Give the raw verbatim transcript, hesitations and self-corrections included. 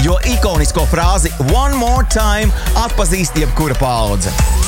jo ikonisko frāzi One More Time atpazīst jebkura paudze.